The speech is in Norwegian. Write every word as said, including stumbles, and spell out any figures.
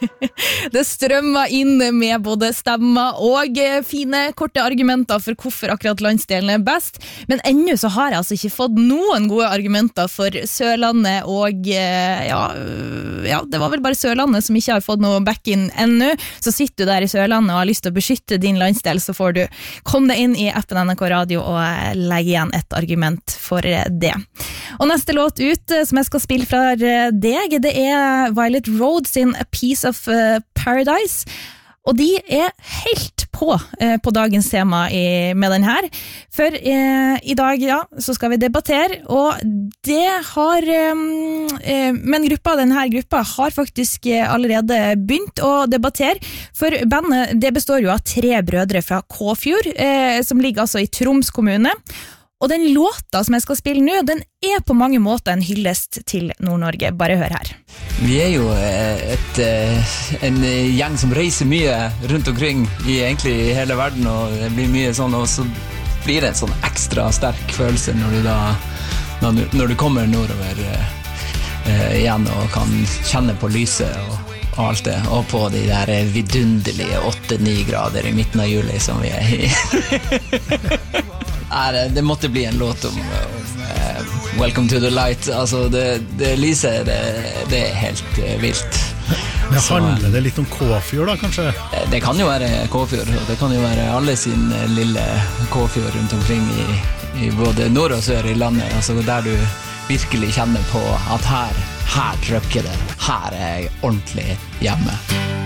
Det strømmer inn med både stemmer og fine, korte argumenter for hvorfor akkurat landsdelen er best, men ennå så har jeg altså ikke fått noen gode argumenter for Sørlandet, og ja, ja, det var vel bare Sørlandet som ikke har fått noe back-in ennå. Så sitter du der i Sørlandet og har lyst til å beskytte din landsdel, så får du komme deg inn i appen N R K Radio og legge igjen et argument for det. Og neste låt ut som jeg skal spille fra deg, det er Violet Road sin A Piece of Paradise, og de er helt på eh, på dagens tema i, med den her, for eh, i dag, ja, så skal vi debattere, og det har eh, men gruppa, denne gruppa har faktisk allerede begynt å debattere, for bandet, det består jo av tre brødre fra Kåfjord, eh, som ligger altså i Troms kommune, og den låta som jeg skal spille nå, den er på mange måter en hyllest til Nord-Norge. Bare hør her. Vi er jo et, en gjeng som reiser mye rundt omkring i egentlig hele verden, og det blir mye sånn, og så blir det en sånn ekstra sterk følelse når du da når du kommer nordover eh, igjen og kan kjenne på lyset og, og alt det, og på de der vidunderlige åtte ni grader i midten av juli som vi er i. Nei, det måtte bli en låt om, om uh, Welcome to the Light. Altså, det, det lyset, det, det er helt uh, vilt. Men handler det litt om Kåfjord da, kanskje? Det, det kan jo være Kåfjord, og det kan jo være alle sin uh, lille Kåfjord rundt omkring i, i både nord og sør i landet. Altså, der du virkelig kjenner på at her, her trykker det. Her er jeg ordentlig hjemme.